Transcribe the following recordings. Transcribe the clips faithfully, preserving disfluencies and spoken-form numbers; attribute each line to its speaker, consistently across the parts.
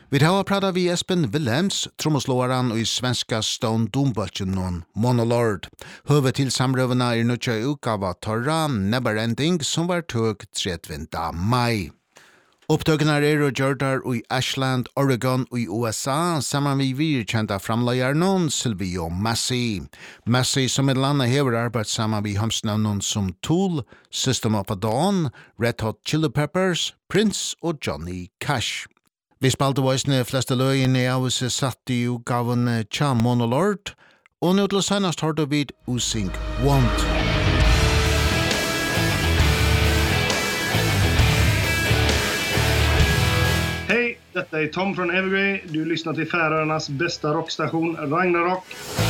Speaker 1: Vi har pratat vi Espen Willems, trommoslåaren och i svenska Stone Doom-bölchen non Monolord. Hövet till samrövna i nutja utgava torra Neverending som var tog trettonde maj. Upptökena är och gördar i Ashland, Oregon och i U S A samman vi virkända framlöjarnon Silvio Massey. Massey som ett landa hever arbetat samman vi hamsnavnon som Tool, System of a Dawn, Red Hot Chili Peppers, Prince och Johnny Cash. Vi spalte voisne flesta løgene av oss satt i utgaven Tja Monolord, og nå til senest har du vid Using Want.
Speaker 2: Hej, detta är Tom från Evergrey. Du lyssnar till Färöarnas bästa rockstation, Ragnarok.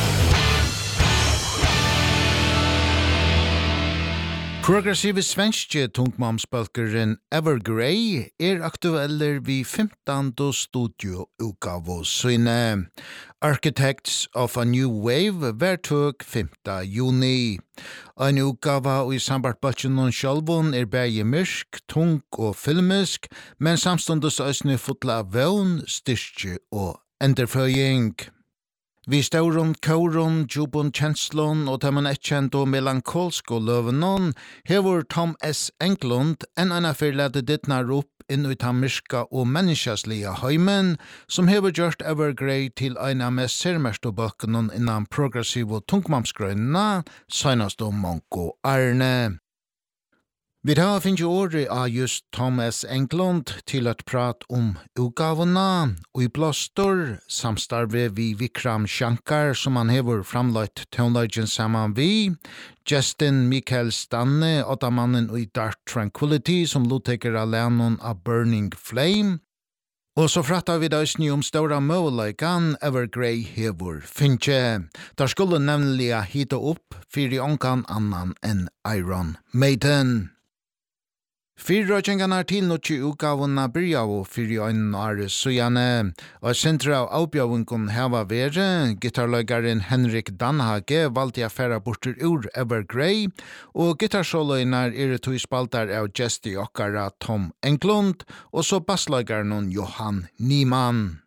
Speaker 1: Progressive svenske tungmamsbalkeren Evergrey er aktueller vid femtonde studioutgave sine. Architects of a New Wave vertøk femte juni. En utgave i sambartbalken og sjølvån er begge mørk, tung og filmisk, men samståndes øsne fotla av vøn, styrke og enderføying. Vi stauron, kauron, jubon, kjenslon og temen etkjent og melankolsk og løvenon hever Tom S. Englund enn anna fyrlede dittnar opp inn ut han myrska og menneskjaslige heimen som hever gjort Evergrey til en av mest sermerste bøkene innan progressiv og tungmamsgrønna, senast om Monko Arne. Vi har finnet året av just Tom S. Englund til at prate om utgavene, og i blåstor samstarve vi Vikram Shankar som han hever framlagt tonelagen sammen vi, Justin Mikael Stanne, åttamannen i Dark Tranquility som lotteker av lænen av Burning Flame, og så frattar vi døsni om stora møvleikan Evergrey hever finche. Der skulle nemlig hita opp fyrir onkan annan enn Iron Maiden. Fyrrøkjengarna til nokje utgavene byrja og fyrir øyne år søgjane, og sentra av avbjøvungen heva vere, gitarløygaren Henrik Danhage valgte affæra bortur ur Evergrey, og gitarsoloinar er to spaltar av gesti okkara Tom Englund, og så bassløygaren Johan Niemann.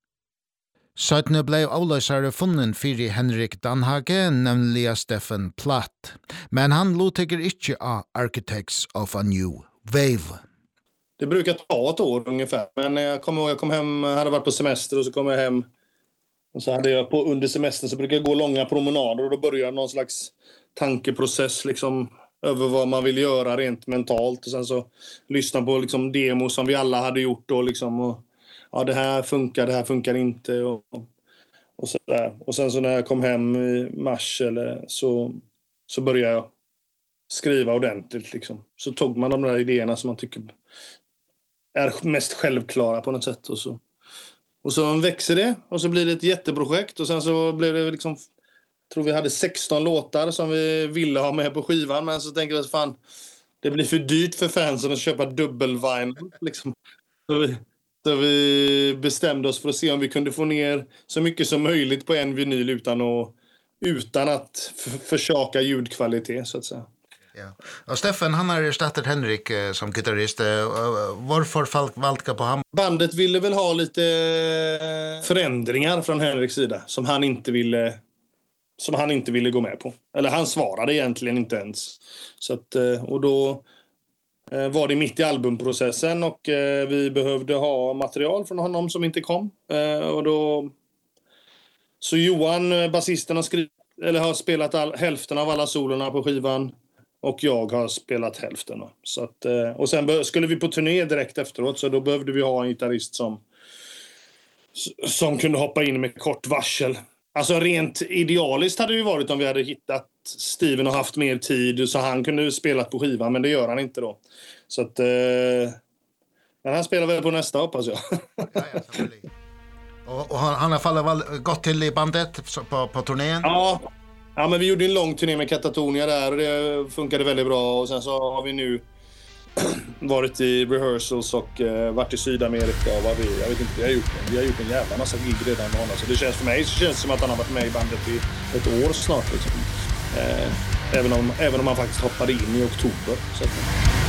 Speaker 1: Søtne ble avløsere funnen fyrir Henrik Danhage, nemlig Stefan Platt, men han loteker ikke av Architects of a New Wave.
Speaker 3: Det brukar ta ett år ungefär, men jag kommer ihåg jag kom hem, hade varit på semester och så kom jag hem och så hade jag på under semestern så brukar jag gå långa promenader och då börjar någon slags tankeprocess liksom över vad man vill göra rent mentalt och sen så lyssna på liksom demo som vi alla hade gjort då liksom och ja det här funkar, det här funkar inte och och så där. Och sen så när jag kom hem i mars eller så så började jag skriva ordentligt liksom. Så tog man de där idéerna som man tycker är mest självklara på något sätt och så och så växer det och så blir det ett jätteprojekt och sen så blev det liksom tror vi hade sexton låtar som vi ville ha med på skivan men så tänker jag fan det blir för dyrt för fansen att köpa dubbelvinyl liksom. Så vi så vi bestämde oss för att se om vi kunde få ner så mycket som möjligt på en vinyl utan att utan att f- försaka ljudkvalitet så att säga.
Speaker 1: Ja. Och Stefan han har erstattat Henrik eh, som gitarrist. Eh, varför folk valde på ham?
Speaker 3: Bandet ville väl ha lite förändringar från Henriks sida som han inte ville som han inte ville gå med på. Eller han svarade egentligen inte ens. Så att och då eh, var det mitt i albumprocessen och eh, vi behövde ha material från honom som inte kom eh, och då så Johan basisten har skrivit eller har spelat all, hälften av alla solorna på skivan. Och jag har spelat hälften. Så att, och sen skulle vi på turné direkt efteråt så då behövde vi ha en gitarrist som, som kunde hoppa in med kort varsel. Alltså rent idealiskt hade det varit om vi hade hittat Steven och haft mer tid så han kunde spela på skivan men det gör han inte då. Så att, men han spelar väl på nästa hoppas jag.
Speaker 1: Ja, ja, och, och han, han har fallit gått till i bandet på, på turnén?
Speaker 3: Ja. Ja, men vi gjorde en lång turné med Katatonia där och det funkade väldigt bra. Och sen så har vi nu varit i rehearsals och uh, varit i Sydamerika och vad vi, jag vet inte, vi har gjort, vi har gjort en jävla massa gig redan med honom. Så det känns för mig så känns det som att han har varit med i bandet i ett år snart liksom. Uh, även, om, även om han faktiskt hoppade in i oktober. Så att,